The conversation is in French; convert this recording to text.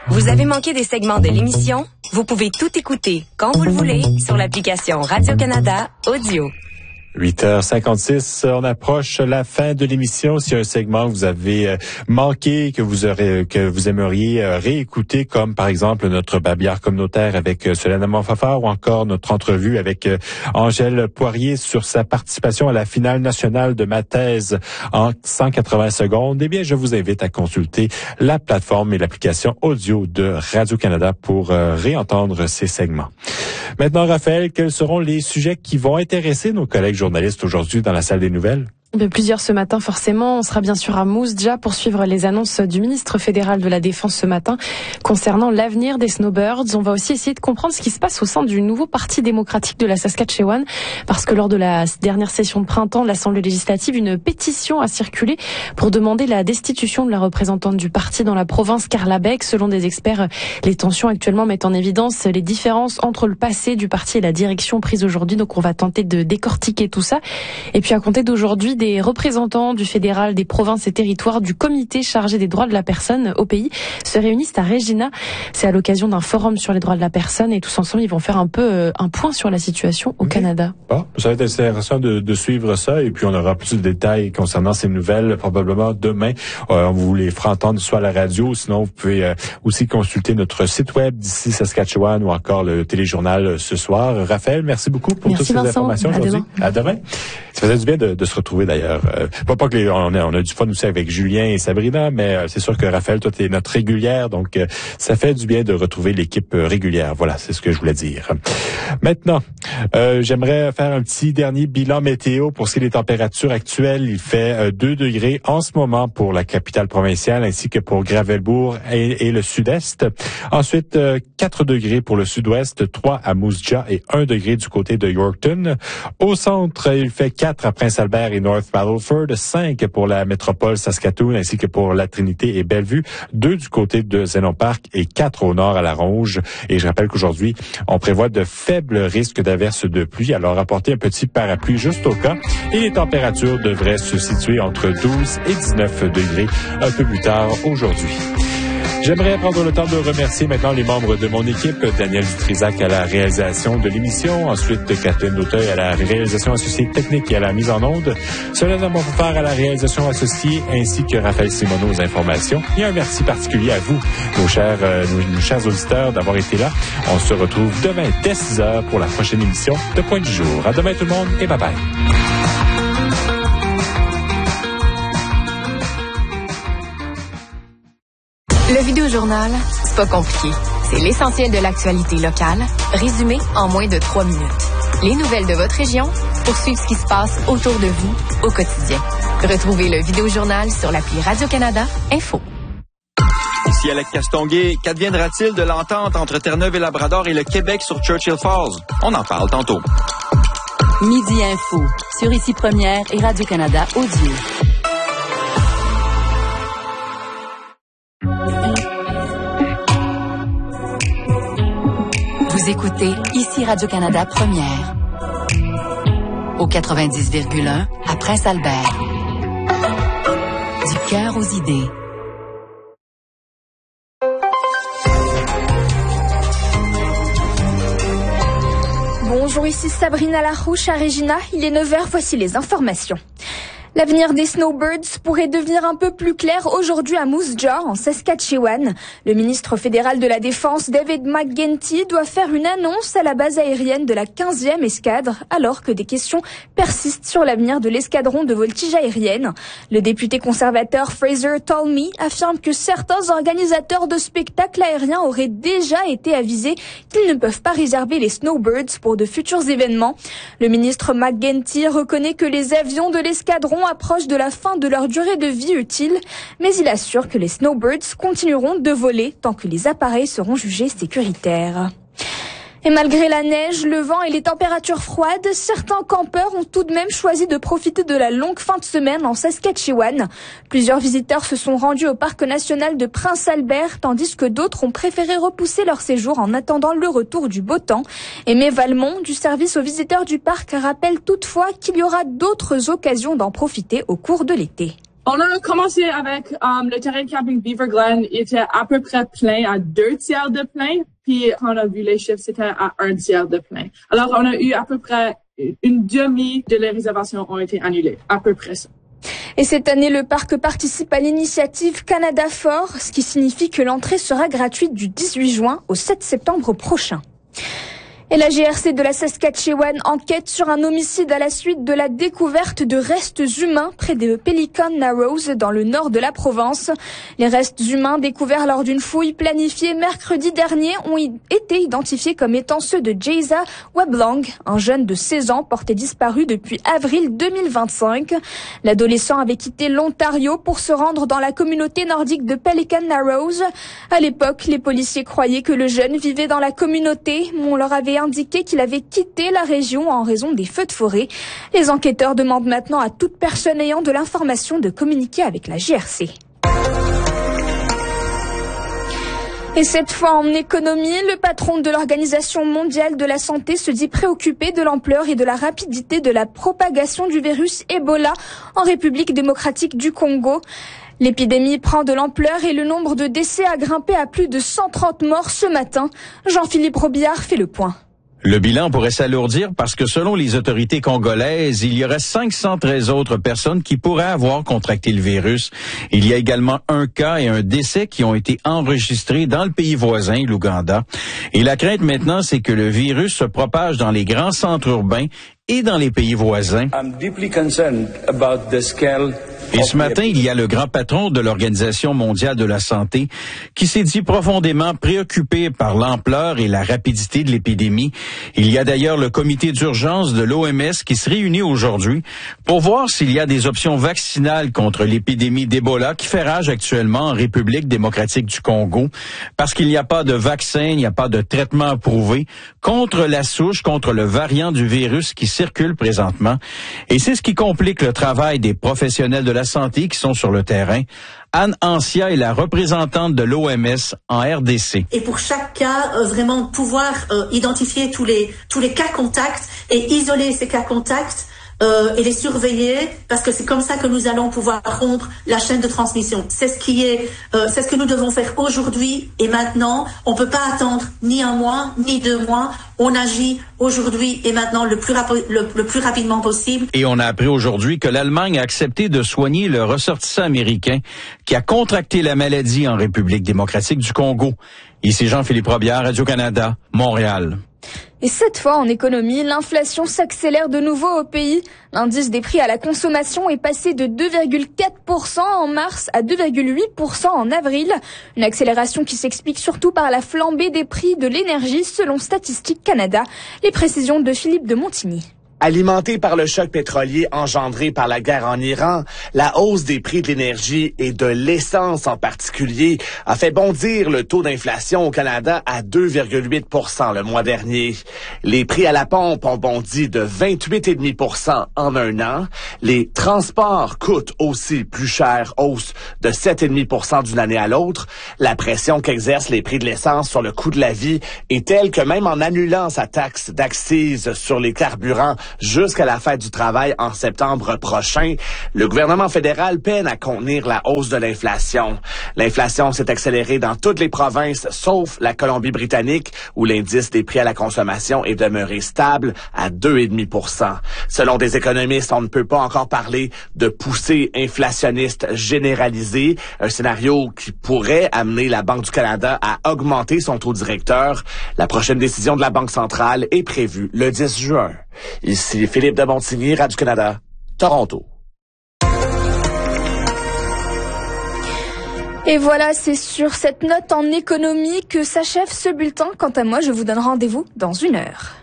Vous avez manqué des segments de l'émission? Vous pouvez tout écouter quand vous le voulez sur l'application Radio-Canada Audio. 8h56, on approche la fin de l'émission. S'il y a un segment que vous avez manqué, que vous aimeriez réécouter, comme par exemple notre babillard communautaire avec Solène Monfafard ou encore notre entrevue avec Angèle Poirier sur sa participation à la finale nationale de ma thèse en 180 secondes, eh bien, je vous invite à consulter la plateforme et l'application audio de Radio-Canada pour réentendre ces segments. Maintenant, Raphaël, quels seront les sujets qui vont intéresser nos collègues journalistes aujourd'hui dans la salle des nouvelles? Plusieurs ce matin, forcément. On sera bien sûr à Moose-Jaw pour suivre les annonces du ministre fédéral de la Défense ce matin concernant l'avenir des snowbirds. On va aussi essayer de comprendre ce qui se passe au sein du nouveau Parti démocratique de la Saskatchewan, parce que lors de la dernière session de printemps de l'Assemblée législative, une pétition a circulé pour demander la destitution de la représentante du parti dans la province, Carla Beck. Selon des experts, les tensions actuellement mettent en évidence les différences entre le passé du parti et la direction prise aujourd'hui. Donc on va tenter de décortiquer tout ça. Et puis à compter d'aujourd'hui, des représentants du fédéral, des provinces et territoires du comité chargé des droits de la personne au pays se réunissent à Regina. C'est à l'occasion d'un forum sur les droits de la personne et tous ensemble, ils vont faire un peu un point sur la situation au Canada. Bon, ça va être intéressant de suivre ça et puis on aura plus de détails concernant ces nouvelles probablement demain. On vous les fera entendre soit à la radio, sinon vous pouvez aussi consulter notre site web d'ici Saskatchewan ou encore le téléjournal ce soir. Raphaël, merci beaucoup pour toutes ces informations aujourd'hui. À demain. Ça faisait du bien de se retrouver d'ailleurs. Pas que on a du fun aussi avec Julien et Sabrina, mais c'est sûr que Raphaël, toi, t'es notre régulière, donc ça fait du bien de retrouver l'équipe régulière. Voilà, c'est ce que je voulais dire. Maintenant, j'aimerais faire un petit dernier bilan météo pour ce qui est des températures actuelles. Il fait 2 degrés en ce moment pour la capitale provinciale ainsi que pour Gravelbourg et le sud-est. Ensuite, 4 degrés pour le sud-ouest, 3 à Moose-Jaw et 1 degré du côté de Yorkton. Au centre, il fait 4 à Prince-Albert et North Battleford, 5 pour la métropole Saskatoon ainsi que pour la Trinité et Bellevue, 2 du côté de Zénon Park et 4 au nord à La Ronge. Et je rappelle qu'aujourd'hui, on prévoit de faibles risques d'averses de pluie, alors apportez un petit parapluie juste au cas. Et les températures devraient se situer entre 12 et 19 degrés un peu plus tard aujourd'hui. J'aimerais prendre le temps de remercier maintenant les membres de mon équipe, Daniel Dutrisac à la réalisation de l'émission, ensuite Catherine Dauteuil à la réalisation associée technique et à la mise en onde, Solène Monfafard à la réalisation associée, ainsi que Raphaël Simoneau aux informations. Et un merci particulier à vous, nos chers auditeurs, d'avoir été là. On se retrouve demain dès 6h pour la prochaine émission de Point du jour. À demain tout le monde et bye bye. Le Vidéojournal, c'est pas compliqué. C'est l'essentiel de l'actualité locale, résumé en moins de 3 minutes. Les nouvelles de votre région pour suivre ce qui se passe autour de vous au quotidien. Retrouvez le Vidéojournal sur l'appli Radio-Canada Info. Ici Alec Castonguay, qu'adviendra-t-il de l'entente entre Terre-Neuve et Labrador et le Québec sur Churchill Falls? On en parle tantôt. Midi Info, sur Ici Première et Radio-Canada Audio. Vous écoutez Ici Radio-Canada Première. Au 90,1 à Prince-Albert. Du cœur aux idées. Bonjour, ici Sabrina Larouche à Regina. Il est 9h, voici les informations. L'avenir des snowbirds pourrait devenir un peu plus clair aujourd'hui à Moose-Jaw, en Saskatchewan. Le ministre fédéral de la Défense, David McGuinty, doit faire une annonce à la base aérienne de la 15e escadre, alors que des questions persistent sur l'avenir de l'escadron de voltige aérienne. Le député conservateur Fraser Tolmie affirme que certains organisateurs de spectacles aériens auraient déjà été avisés qu'ils ne peuvent pas réserver les snowbirds pour de futurs événements. Le ministre McGuinty reconnaît que les avions de l'escadron approchent de la fin de leur durée de vie utile, mais il assure que les snowbirds continueront de voler tant que les appareils seront jugés sécuritaires. Et malgré la neige, le vent et les températures froides, certains campeurs ont tout de même choisi de profiter de la longue fin de semaine en Saskatchewan. Plusieurs visiteurs se sont rendus au parc national de Prince-Albert, tandis que d'autres ont préféré repousser leur séjour en attendant le retour du beau temps. Aimé Valmont, du service aux visiteurs du parc, rappelle toutefois qu'il y aura d'autres occasions d'en profiter au cours de l'été. On a commencé avec le terrain de camping Beaver Glen, il était à peu près plein, à 2/3 de plein. Puis quand on a vu les chiffres, c'était à 1/3 de plein. Alors on a eu à peu près une demi de les réservations ont été annulées, à peu près ça. Et cette année, le parc participe à l'initiative Canada Fort, ce qui signifie que l'entrée sera gratuite du 18 juin au 7 septembre prochain. Et la GRC de la Saskatchewan enquête sur un homicide à la suite de la découverte de restes humains près des Pelican Narrows dans le nord de la Provence. Les restes humains découverts lors d'une fouille planifiée mercredi dernier ont été identifiés comme étant ceux de Jayza Weblong, un jeune de 16 ans porté disparu depuis avril 2025. L'adolescent avait quitté l'Ontario pour se rendre dans la communauté nordique de Pelican Narrows. À l'époque, les policiers croyaient que le jeune vivait dans la communauté, mais on leur avait indiqué qu'il avait quitté la région en raison des feux de forêt. Les enquêteurs demandent maintenant à toute personne ayant de l'information de communiquer avec la GRC. Et cette fois en économie, le patron de l'Organisation mondiale de la santé se dit préoccupé de l'ampleur et de la rapidité de la propagation du virus Ebola en République démocratique du Congo. L'épidémie prend de l'ampleur et le nombre de décès a grimpé à plus de 130 morts ce matin. Jean-Philippe Robillard fait le point. Le bilan pourrait s'alourdir parce que selon les autorités congolaises, il y aurait 513 autres personnes qui pourraient avoir contracté le virus. Il y a également un cas et un décès qui ont été enregistrés dans le pays voisin, l'Ouganda. Et la crainte maintenant, c'est que le virus se propage dans les grands centres urbains et dans les pays voisins. Et ce matin, il y a le grand patron de l'Organisation mondiale de la santé qui s'est dit profondément préoccupé par l'ampleur et la rapidité de l'épidémie. Il y a d'ailleurs le comité d'urgence de l'OMS qui se réunit aujourd'hui pour voir s'il y a des options vaccinales contre l'épidémie d'Ebola qui fait rage actuellement en République démocratique du Congo, parce qu'il n'y a pas de vaccin, il n'y a pas de traitement approuvé contre la souche, contre le variant du virus qui circule présentement. Et c'est ce qui complique le travail des professionnels de la santé qui sont sur le terrain. Anne Ancia est la représentante de l'OMS en RDC. Et pour chaque cas, vraiment pouvoir identifier tous les cas contacts et isoler ces cas contacts et les surveiller, parce que c'est comme ça que nous allons pouvoir rompre la chaîne de transmission. C'est ce que nous devons faire aujourd'hui et maintenant. On peut pas attendre ni un mois, ni 2 mois. On agit aujourd'hui et maintenant le plus rapidement possible. Et on a appris aujourd'hui que l'Allemagne a accepté de soigner le ressortissant américain qui a contracté la maladie en République démocratique du Congo. Ici Jean-Philippe Robillard, Radio-Canada, Montréal. Et cette fois, en économie, l'inflation s'accélère de nouveau au pays. L'indice des prix à la consommation est passé de 2,4% en mars à 2,8% en avril. Une accélération qui s'explique surtout par la flambée des prix de l'énergie selon Statistique Canada. Les précisions de Philippe de Montigny. Alimenté par le choc pétrolier engendré par la guerre en Iran, la hausse des prix de l'énergie et de l'essence en particulier a fait bondir le taux d'inflation au Canada à 2,8% le mois dernier. Les prix à la pompe ont bondi de 28,5% en un an. Les transports coûtent aussi plus cher, hausse de 7,5% d'une année à l'autre. La pression qu'exercent les prix de l'essence sur le coût de la vie est telle que même en annulant sa taxe d'accise sur les carburants jusqu'à la fête du travail en septembre prochain, le gouvernement fédéral peine à contenir la hausse de l'inflation. L'inflation s'est accélérée dans toutes les provinces, sauf la Colombie-Britannique, où l'indice des prix à la consommation est demeuré stable à 2,5%. Selon des économistes, on ne peut pas encore parler de poussée inflationniste généralisée, un scénario qui pourrait amener la Banque du Canada à augmenter son taux directeur. La prochaine décision de la Banque centrale est prévue le 10 juin. Ici Philippe de Montigny, Radio-Canada, Toronto. Et voilà, c'est sur cette note en économie que s'achève ce bulletin. Quant à moi, je vous donne rendez-vous dans 1 heure.